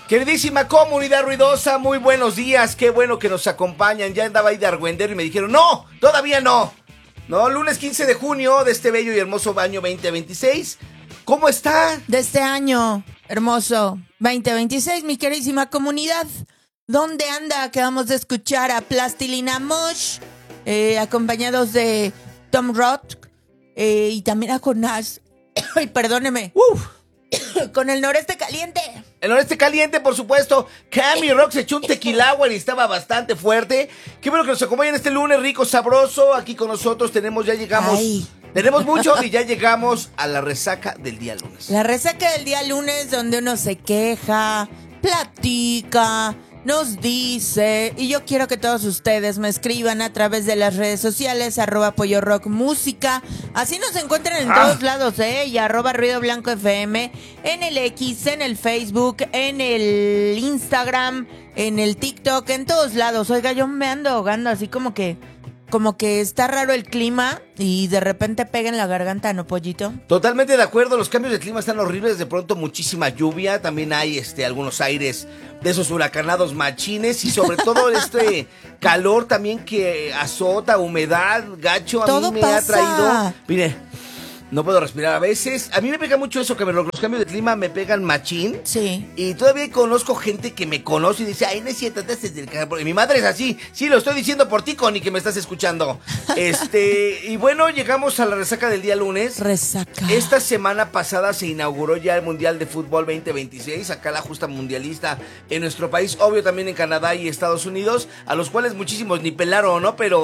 Queridísima comunidad ruidosa, muy buenos días, qué bueno que nos acompañan. Ya andaba ahí de argüendero y me dijeron, no, todavía no. No, lunes 15 de junio de este bello y hermoso año 2026. ¿Cómo está? De este año hermoso 2026, mi queridísima comunidad. ¿Dónde anda? Acabamos de escuchar a Plastilina Mosh, acompañados de Tom Roth, y también a Jonás. Ay, perdóneme. Con el Noreste Caliente. El Noreste Caliente, por supuesto. Cami Rock se echó un tequilagua y estaba bastante fuerte. Qué bueno que nos acompañen este lunes rico, sabroso. Aquí con nosotros ya llegamos. Ay. Tenemos mucho y ya llegamos a la resaca del día lunes. La resaca del día lunes, donde uno se queja, platica, nos dice, y yo quiero que todos ustedes me escriban a través de las redes sociales, @PolloRockMúsica, así nos encuentran en todos lados, y @RuidoBlancoFM, en el X, en el Facebook, en el Instagram, en el TikTok, en todos lados. Oiga, yo me ando ahogando así como que está raro el clima y de repente pega en la garganta, ¿no, Pollito? Totalmente de acuerdo, los cambios de clima están horribles, de pronto muchísima lluvia, también hay algunos aires de esos huracanados machines y sobre todo este calor también que azota, humedad, gacho, a Todo mí me pasa. ha traído, mire, no puedo respirar a veces. A mí me pega mucho eso, que los cambios de clima me pegan machín. Sí. Y todavía conozco gente que me conoce y dice, ay, no es cierto, te haces del calor. Y mi madre es así. Sí, lo estoy diciendo por ti, Connie, que me estás escuchando. Y bueno, llegamos a la resaca del día lunes. Resaca. Esta semana pasada se inauguró ya el Mundial de Fútbol 2026. Acá la justa mundialista en nuestro país. Obvio también en Canadá y Estados Unidos. A los cuales muchísimos ni pelaron, ¿no? Pero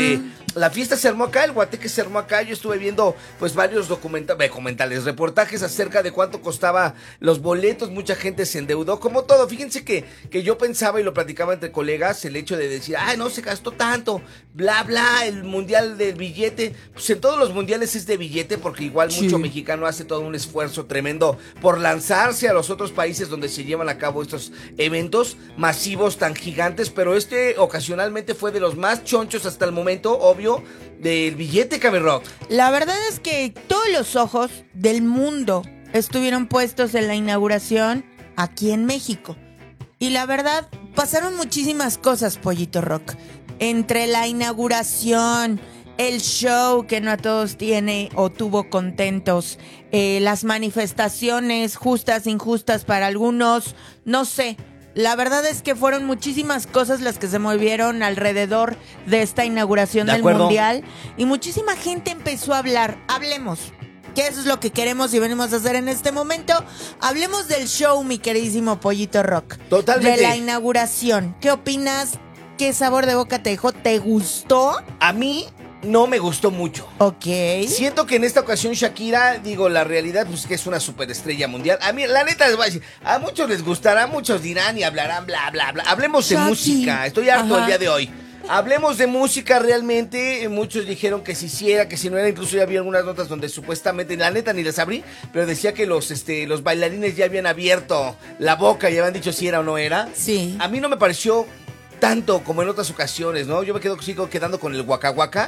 la fiesta se armó acá, el guateque se armó acá. Yo estuve viendo pues varios documentales, reportajes acerca de cuánto costaba los boletos, mucha gente se endeudó, como todo. Fíjense que yo pensaba y lo platicaba entre colegas, el hecho de decir, ay, no se gastó tanto, bla, bla, el mundial del billete. Pues en todos los mundiales es de billete, porque igual mucho mexicano hace todo un esfuerzo tremendo por lanzarse a los otros países donde se llevan a cabo estos eventos masivos tan gigantes, pero ocasionalmente fue de los más chonchos hasta el momento, obvio, del billete, Cami Rock. La verdad es que todos los ojos del mundo estuvieron puestos en la inauguración aquí en México. Y la verdad, pasaron muchísimas cosas, Pollito Rock. Entre la inauguración, el show que no a todos tiene o tuvo contentos, las manifestaciones justas, injustas para algunos, no sé. La verdad es que fueron muchísimas cosas las que se movieron alrededor de esta inauguración del Mundial. Y muchísima gente empezó a hablar. Hablemos, que eso es lo que queremos y venimos a hacer en este momento. Hablemos del show, mi queridísimo Pollito Rock. Totalmente. De la inauguración. ¿Qué opinas? ¿Qué sabor de boca te dejó? ¿Te gustó? A mí no me gustó mucho. Ok. Siento que en esta ocasión Shakira, la realidad pues que es una superestrella mundial. A mí, la neta, les voy a decir, a muchos les gustará, muchos dirán y hablarán bla, bla, bla. Hablemos de música, estoy harto el día de hoy. Hablemos de música realmente, muchos dijeron que si hiciera, que si no era, incluso ya había algunas notas donde supuestamente, la neta ni las abrí, pero decía que los bailarines ya habían abierto la boca y habían dicho si era o no era. Sí. A mí no me pareció tanto como en otras ocasiones, ¿no? Yo sigo quedando con el Waka Waka.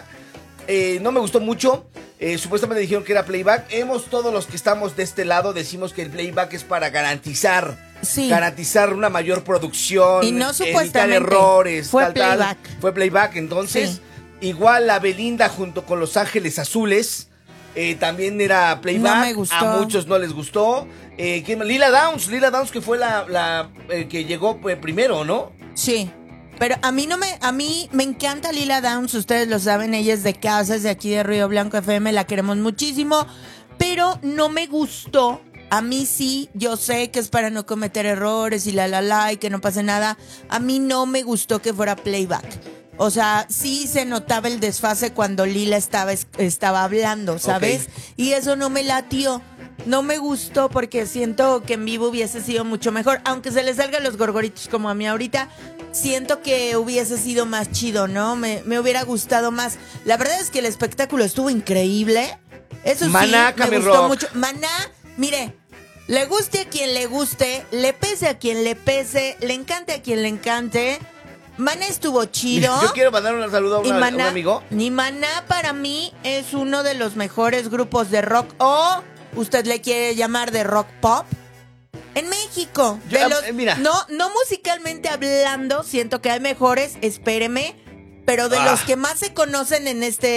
No me gustó mucho. Supuestamente dijeron que era playback. Todos los que estamos de este lado decimos que el playback es para garantizar una mayor producción, y no supuestamente evitar errores, fue playback. Fue playback, entonces igual la Belinda junto con Los Ángeles Azules también era playback. No me gustó. A muchos no les gustó. Lila Downs, que fue la que llegó primero, ¿no? Sí. Pero a mí me encanta Lila Downs, ustedes lo saben, ella es de casa, es de aquí de Río Blanco FM, la queremos muchísimo, pero no me gustó. A mí sí, yo sé que es para no cometer errores y y que no pase nada. A mí no me gustó que fuera playback. O sea, sí se notaba el desfase cuando Lila estaba hablando, ¿sabes? Okay. Y eso no me latió. No me gustó porque siento que en vivo hubiese sido mucho mejor. Aunque se le salgan los gorgoritos como a mí ahorita, siento que hubiese sido más chido, ¿no? Me hubiera gustado más. La verdad es que el espectáculo estuvo increíble. Eso Maná, sí, me gustó mucho. Maná, mire, le guste a quien le guste, le pese a quien le pese, le encante a quien le encante. Maná estuvo chido. Yo quiero mandar un saludo a un amigo. Y Maná para mí es uno de los mejores grupos de rock, o usted le quiere llamar de rock pop, En México. Mira. No musicalmente hablando, siento que hay mejores, espéreme. Pero de los que más se conocen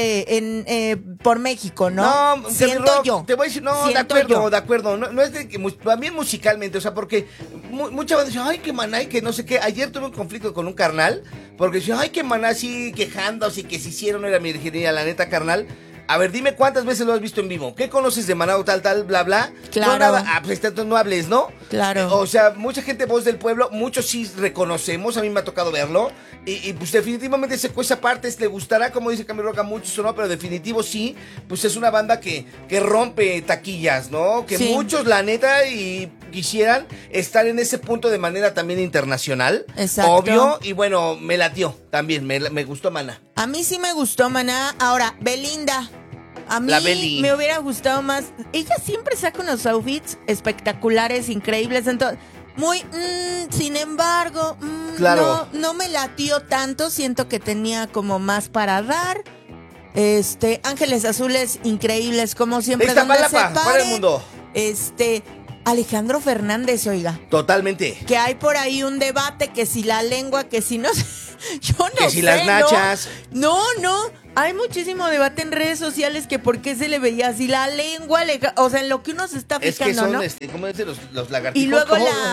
por México, ¿no? No, siento yo. Te voy a decir, no, de acuerdo. No es de que también musicalmente, o sea, porque muchas veces dicen, ay, qué maná, y que no sé qué. Ayer tuve un conflicto con un carnal, porque decía, ay, qué maná, así quejándose, y que se hicieron era mi virginidad, la neta, carnal. A ver, dime cuántas veces lo has visto en vivo. ¿Qué conoces de Maná o tal, bla, bla? Claro. No, nada. Pues entonces no hables, ¿no? Claro. O sea, mucha gente voz del pueblo, muchos sí reconocemos, a mí me ha tocado verlo. Y pues definitivamente esa parte le gustará, como dice Camilo Roca, muchos o no, pero definitivo sí, pues es una banda que rompe taquillas, ¿no? Que sí. Muchos, la neta, y quisieran estar en ese punto de manera también internacional. Exacto. Obvio, y bueno, me latió también, me gustó Maná. A mí sí me gustó Maná. Ahora, Belinda. A mí me hubiera gustado más. Ella siempre saca unos outfits espectaculares, increíbles. Entonces, sin embargo, claro. no me latió tanto. Siento que tenía como más para dar. Ángeles Azules increíbles, como siempre. Para el mundo. Alejandro Fernández, oiga. Totalmente. Que hay por ahí un debate, que si la lengua, que si no. Yo no sé. Que si las nachas. No. Hay muchísimo debate en redes sociales que por qué se le veía así la lengua, o sea, en lo que uno se está fijando, es que son, ¿no? ¿cómo dicen los lagartijos? Y luego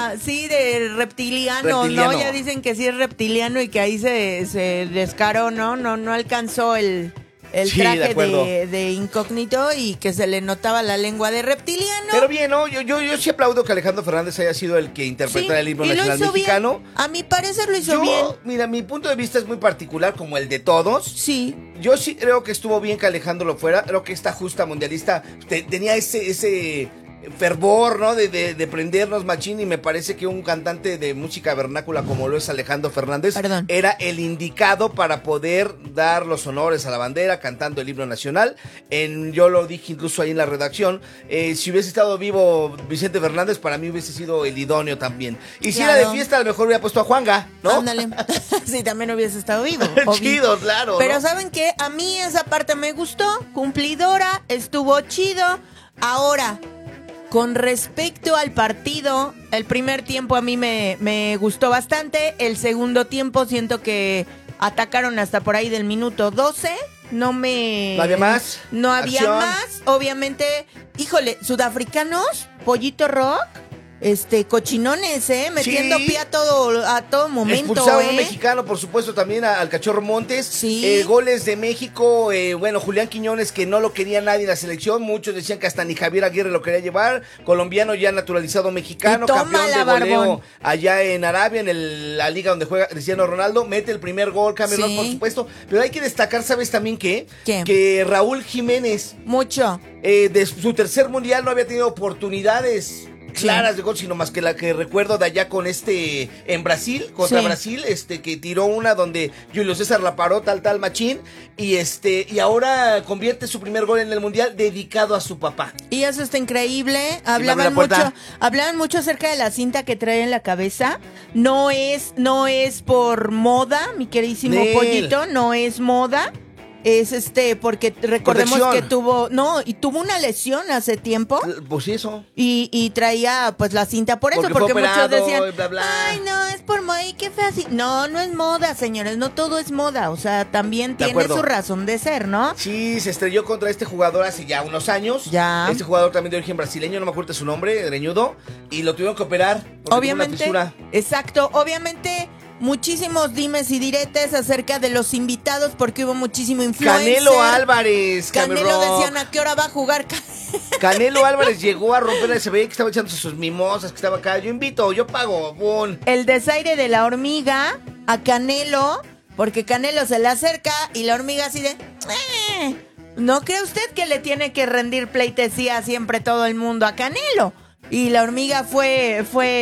de reptiliano, ¿no? Ya dicen que sí es reptiliano y que ahí se descaró, ¿no? No alcanzó el traje de incógnito y que se le notaba la lengua de reptiliano. Pero bien, ¿no? Yo sí aplaudo que Alejandro Fernández haya sido el que interpretara el himno nacional mexicano. Bien. A mi parecer lo hizo bien. Mira, mi punto de vista es muy particular, como el de todos. Sí. Yo sí creo que estuvo bien que Alejandro lo fuera. Creo que esta justa mundialista tenía ese fervor, ¿no? De prendernos machín, y me parece que un cantante de música vernácula como lo es Alejandro Fernández era el indicado para poder dar los honores a la bandera cantando el himno nacional. Yo lo dije incluso ahí en la redacción, si hubiese estado vivo Vicente Fernández, para mí hubiese sido el idóneo también. Y si era de fiesta, a lo mejor hubiera puesto a Juanga, ¿no? Ándale. Sí, también hubiese estado vivo. Chido, claro. Pero ¿no? ¿saben qué? A mí esa parte me gustó, cumplidora, estuvo chido. Ahora, con respecto al partido, el primer tiempo a mí me gustó bastante. El segundo tiempo siento que atacaron hasta por ahí del minuto 12. No había más. No había acción. más. Obviamente, híjole, sudafricanos, Pollito Rock, cochinones, metiendo pie a todo momento. Expulsaron a un mexicano, por supuesto, también al Cachorro Montes. Sí. Goles de México, Julián Quiñones, que no lo quería nadie en la selección. Muchos decían que hasta ni Javier Aguirre lo quería llevar. Colombiano ya naturalizado mexicano, campeón de goleo allá en Arabia, en la liga donde juega Cristiano Ronaldo. Mete el primer gol, Camerún, por supuesto. Pero hay que destacar, ¿sabes también qué? Que Raúl Jiménez, mucho, de su tercer mundial, no había tenido oportunidades claras de gol, sino más que la que recuerdo de allá con en Brasil, contra Brasil, que tiró una donde Julio César la paró, tal machín, y ahora convierte su primer gol en el mundial dedicado a su papá. Y eso está increíble. Hablaban mucho acerca de la cinta que trae en la cabeza. No es por moda, mi queridísimo Pollito, no es moda. Es porque recordemos que tuvo una lesión hace tiempo. Pues eso. Y traía pues la cinta por eso, porque muchos decían, bla, bla. ay, no, es por moda, y qué fea así. No es moda, señores, no todo es moda, o sea, también tiene su razón de ser, ¿no? Sí, se estrelló contra este jugador hace ya unos años. Ya. Este jugador también de origen brasileño, no me acuerdo su nombre, greñudo, y lo tuvieron que operar porque obviamente, tuvo una fisura. Exacto, obviamente. Muchísimos dimes y diretes acerca de los invitados, porque hubo muchísimo influencer. Canelo Álvarez, Canelo decían, ¿a qué hora va a jugar? Canelo Álvarez llegó a romper, se veía que estaba echando sus mimosas, que estaba acá, yo invito, yo pago, bon. El desaire de la hormiga a Canelo, porque Canelo se le acerca y la hormiga así de, ¿no cree usted que le tiene que rendir pleitesía siempre todo el mundo a Canelo? Y la hormiga fue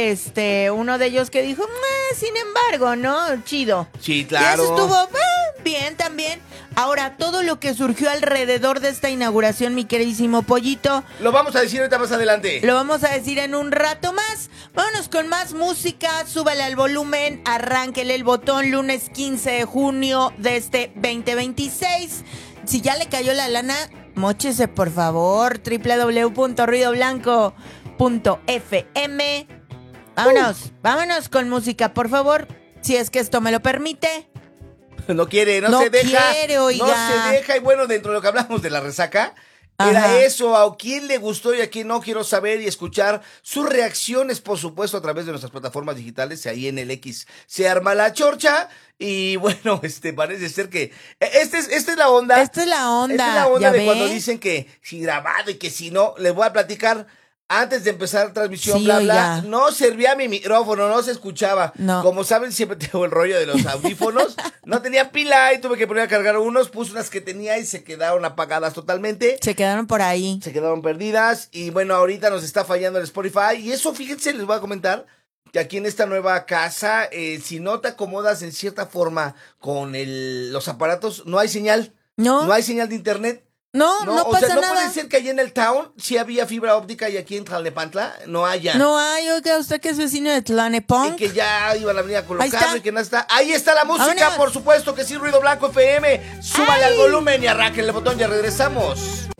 uno de ellos que dijo, sin embargo, ¿no? Chido. Sí, claro. Y eso estuvo bien también. Ahora, todo lo que surgió alrededor de esta inauguración, mi queridísimo Pollito. Lo vamos a decir ahorita más adelante. Lo vamos a decir en un rato más. Vámonos con más música. Súbale al volumen. Arránquele el botón. Lunes 15 de junio de este 2026. Si ya le cayó la lana, móchese por favor. www.ruidoblanco.fm. Vámonos con música, por favor, si es que esto me lo permite. No quiere, no se deja. Quiere, oiga. No se deja. Y bueno, dentro de lo que hablamos de la resaca, era eso. ¿A quién le gustó y a quién no? Quiero saber y escuchar sus reacciones, por supuesto, a través de nuestras plataformas digitales. Ahí en el X se arma la chorcha. Y bueno, parece ser que esta es la onda. Esta es la onda. Esta es la onda ¿Ya de ve? cuando dicen que si grabado y que si no. Les voy a platicar. Antes de empezar la transmisión, Sí, bla, oiga. no servía mi micrófono, no se escuchaba. No. Como saben, siempre tengo el rollo de los audífonos. No tenía pila y tuve que poner a cargar unos. Puse unas que tenía y se quedaron apagadas totalmente. Se quedaron por ahí. Se quedaron perdidas. Y bueno, ahorita nos está fallando el Spotify. Y eso, fíjense, les voy a comentar que aquí en esta nueva casa, si no te acomodas en cierta forma con los aparatos, no hay señal. No. No hay señal de internet. No pasa no nada. puede ser que allá en el town sí había fibra óptica y aquí en Tlalnepantla no haya. No hay, oiga, usted que es vecino de Y Tlalnepantla. que ya iban a venir a Ahí colocarlo está. y que no está. Ahí está la música, Vámonos. por supuesto que sí, Ruido Blanco FM. Súbale al volumen y arranquen el botón, ya regresamos.